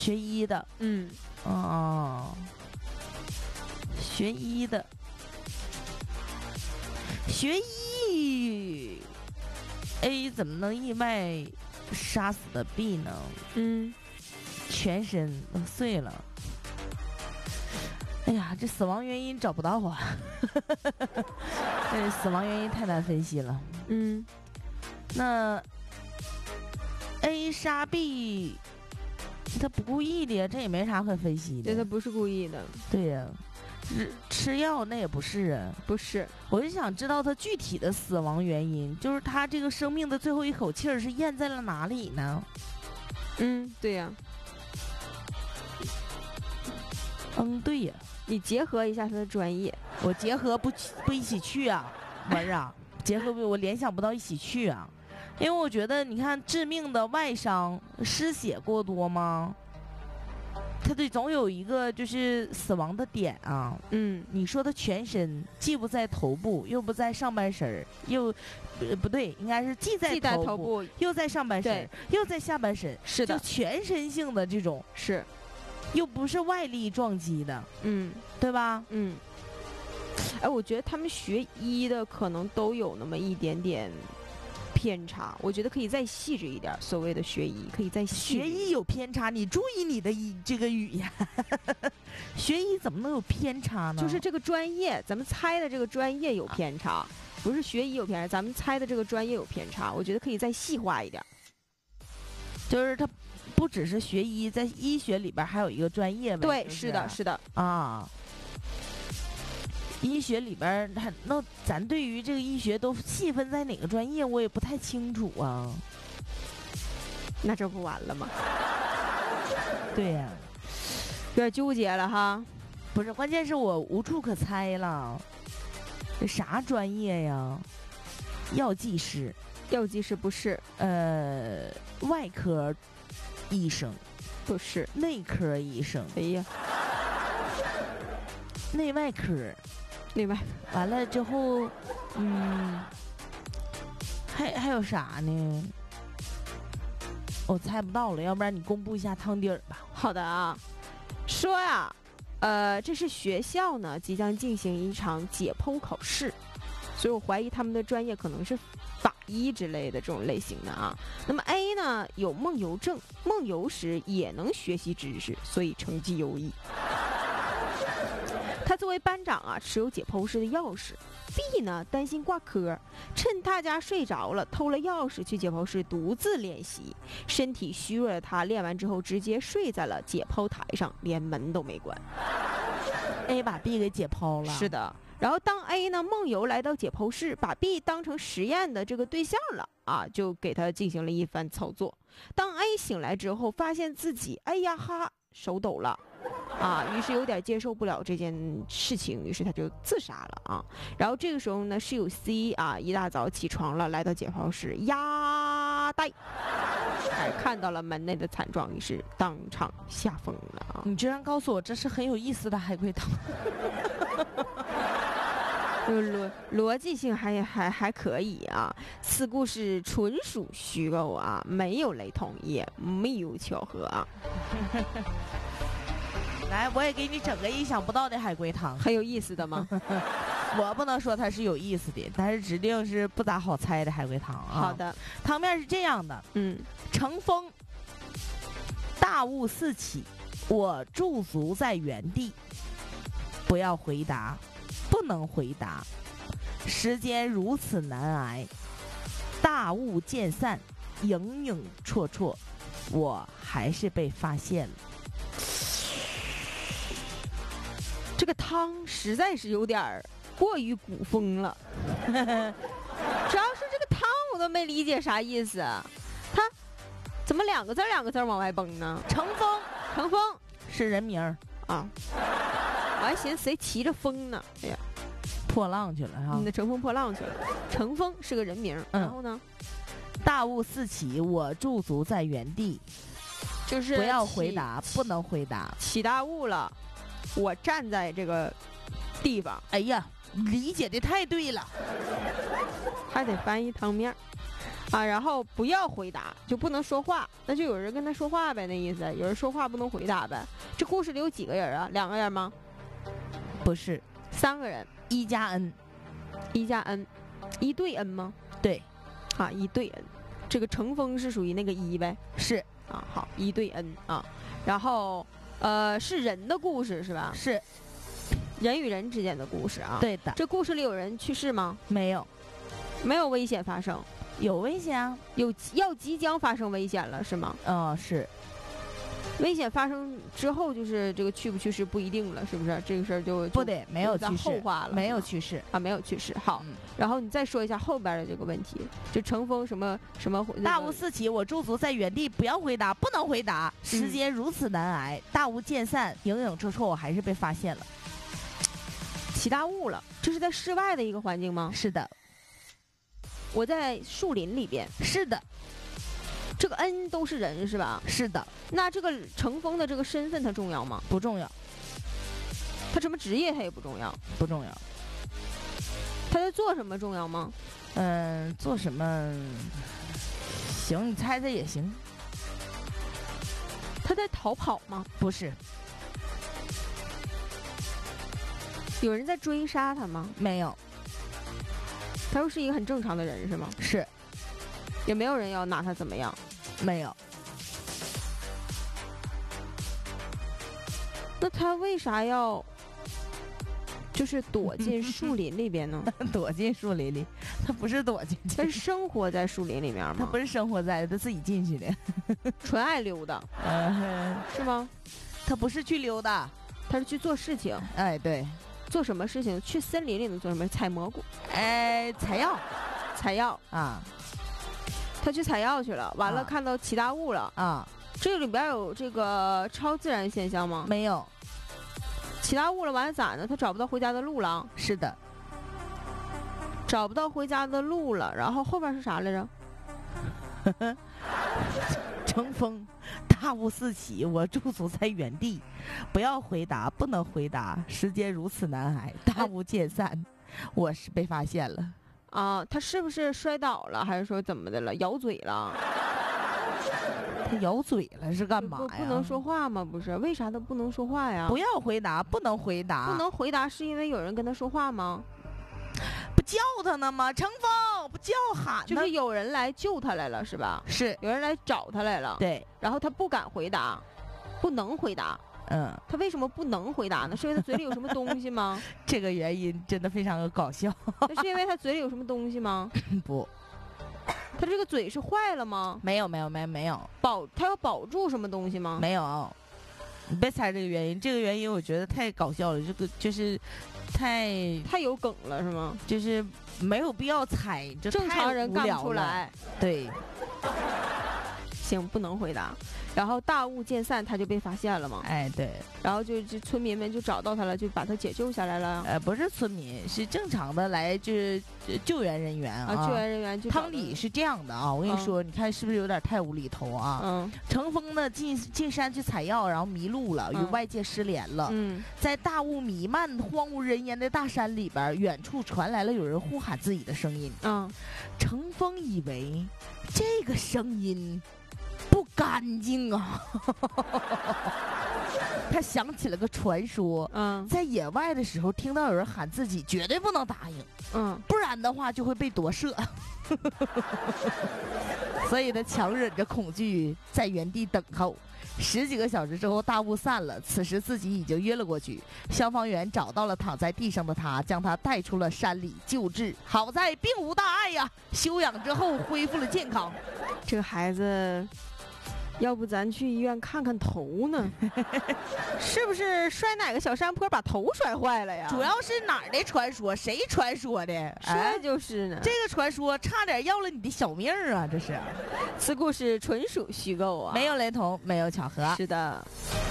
学医的，哦，学医的，学医 A 怎么能意外杀死的 B 呢？全身都碎了。哎呀，这死亡原因找不到啊！这死亡原因太难分析了。那 A 杀 B， 他不故意的，这也没啥可分析的。 对，他不是故意的。 对呀，吃药那也不是啊， 不是。 我就想知道他具体的死亡原因，就是他这个生命的最后一口气儿是咽在了哪里呢？ 对呀。 对呀。 你结合一下他的专业， 我结合不一起去啊，文啊，结合我联想不到一起去啊，因为我觉得你看致命的外伤失血过多吗？他得总有一个就是死亡的点啊。你说他全身既不在头部，又不在上半身，又不对，应该是既在头部，又在上半身，又在下半身， 是的， 就全身性的这种是。 又不是外力撞击的，对吧？ 我觉得他们学医的可能都有那么一点点偏差，我觉得可以再细致一点。所谓的学医可以再细致。 学医有偏差，你注意你的这个语言。学医怎么能有偏差呢？ 就是这个专业，咱们猜的这个专业有偏差，不是学医有偏差，咱们猜的这个专业有偏差。我觉得可以再细化一点， 就是他。不只是学医，在医学里边还有一个专业呗。 对，是的，是的啊。医学里边，那咱对于这个医学都细分在哪个专业，我也不太清楚啊。 那这不完了吗？ 对呀， 有点纠结了哈。 不是，关键是我无处可猜了。这啥专业呀？药剂师？ 药剂师不是。 外科。医生不是， 内科医生。 哎呀， 内外科， 内外完了之后，还有啥呢？我猜不到了，要不然你公布一下汤底儿吧。 好的啊，说呀，这是学校呢即将进行一场解剖考试，所以我怀疑他们的专业可能是法医之类的这种类型的啊。那么 A 呢有梦游症，梦游时也能学习知识，所以成绩优异。他作为班长啊，持有解剖室的钥匙。B 呢担心挂科，趁大家睡着了，偷了钥匙去解剖室独自练习。身体虚弱的他练完之后，直接睡在了解剖台上，连门都没关。 A 把 B 给解剖了。 是的。然后当 A 呢梦游来到解剖室，把 B 当成实验的这个对象了啊，就给他进行了一番操作。当 A 醒来之后，发现自己哎呀哈手抖了啊，于是有点接受不了这件事情，于是他就自杀了啊。然后这个时候呢，室友 C 啊一大早起床了，来到解剖室呀呆，看到了门内的惨状，于是当场吓疯了啊！ 你居然告诉我这是很有意思的海龟汤。 逻辑性还可以啊，此故事纯属虚构啊，没有雷同，也没有巧合啊。 来，我也给你整个意想不到的海龟汤， 很有意思的吗？ 我不能说它是有意思的，但是指定是不咋好猜的海龟汤啊。 好的， 汤面是这样的，乘风，大雾四起，我驻足在原地，不要回答。不能回答，时间如此难挨，大雾渐散，影影绰绰，我还是被发现了。 这个汤实在是有点过于古风了，主要是这个汤我都没理解啥意思，它怎么两个字往外蹦呢？ 乘风， 乘风是人名啊。我还寻思谁骑着风呢？哎呀， 破浪去了哈！ 那乘风破浪去了。乘风是个人名，然后呢？ 大雾四起，我驻足在原地， 就是不要回答，不能回答。 起大雾了，我站在这个地方。 哎呀，理解的太对了， 还得翻译汤面。 啊，然后不要回答，就不能说话，那就有人跟他说话呗，那意思，有人说话不能回答呗。这故事里有几个人啊？2个人吗？ 不是 3个人 ，1加 n， 1加 n， 1对 n 吗？ 对， 啊，1对 n， 这个乘风是属于那个1呗？ 是啊，好，1对 n 啊，然后是人的故事是吧？ 是， 人与人之间的故事啊。 对的， 这故事里有人去世吗？ 没有， 没有危险发生， 有危险啊， 要即将发生危险了是吗？ 是。 危险发生之后，就是这个去不去世不一定了，是不是？这个事儿就不得没有去世， 后话了， 没有去世啊，没有去世。好，然后你再说一下后边的这个问题，就乘风什么什么、 大雾四起，我驻足在原地，不要回答，不能回答。时间如此难挨，大雾渐散，影影绰绰，我还是被发现了， 起大雾了。这是在室外的一个环境吗？ 是的， 我在树林里边。 是的。 这个 N 都是人是吧？ 是的。 那这个乘风的这个身份它重要吗？ 不重要。 他什么职业他也不重要。 不重要。 他在做什么重要吗？ 做什么？行，你猜猜也行。 他在逃跑吗？ 不是。 有人在追杀他吗？ 没有。 他又是一个很正常的人是吗？ 是。 也没有人要拿他怎么样？ 没有。 那他为啥要就是躲进树林里边呢？ 躲进树林里，他不是躲进去， 他是生活在树林里面吗？ 他不是生活在，他自己进去的， 纯爱溜达，是吗？ 他不是去溜达， 他是去做事情。 哎，对， 做什么事情？去森林里头做什么？采蘑菇？ 采药， 采药啊。 他去采药去了，完了看到起大雾了啊！ 这里边有这个超自然现象吗？ 没有。 起大雾了，完了咋呢？他找不到回家的路了。 是的， 找不到回家的路了。然后后边是啥来着？ 乘风，大雾四起，我驻足在原地，不要回答，不能回答。时间如此难挨，大雾渐散，我是被发现了。 啊，他是不是摔倒了，还是说怎么的了？咬嘴了？ 他咬嘴了是干嘛呀？ 不能说话吗？不是，为啥他不能说话呀？ 不要回答，不能回答。 不能回答是因为有人跟他说话吗？ 不叫他呢吗？乘风，不叫喊呢？ 就是有人来救他来了，是吧？ 是， 有人来找他来了。 对， 然后他不敢回答，不能回答。他为什么不能回答呢？是因为他嘴里有什么东西吗？ 这个原因真的非常的搞笑。 那是因为他嘴里有什么东西吗？ 不， 他这个嘴是坏了吗？ 没有。 他要保住什么东西吗？ 没有。你别猜这个原因，这个原因我觉得太搞笑了，这个就是太有梗了是吗？ 就是没有必要猜， 正常人干不出来。 对。 行，不能回答。然后大雾渐散，他就被发现了嘛。 哎，对。 然后就村民们就找到他了，就把他解救下来了。 不是村民，是正常的来就是救援人员啊。 救援人员就汤里是这样的啊，我跟你说，你看是不是有点太无厘头啊？乘风呢进山去采药，然后迷路了，与外界失联了。在大雾弥漫、荒无人烟的大山里边，远处传来了有人呼喊自己的声音。乘风以为这个声音不干净啊！他想起了个传说，在野外的时候听到有人喊自己，绝对不能答应，不然的话就会被夺舍。所以他强忍着恐惧在原地等候。10几个小时之后，大雾散了，此时自己已经晕了过去。消防员找到了躺在地上的他，将他带出了山里救治。好在并无大碍呀，休养之后恢复了健康。 这个孩子，要不咱去医院看看头呢？是不是摔哪个小山坡把头摔坏了呀？ 主要是哪儿的传说？谁传说的？ 这就是呢。 这个传说差点要了你的小命啊！这是。 此故事纯属虚构啊， 没有雷同，没有巧合。 是的。